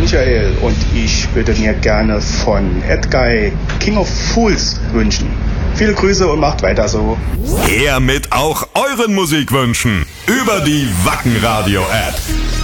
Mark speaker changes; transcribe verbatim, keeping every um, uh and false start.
Speaker 1: Michael und ich würde mir gerne von Edguy King of Fools wünschen. Viele Grüße und macht weiter so.
Speaker 2: Her mit auch euren Musikwünschen über die Wacken Radio App.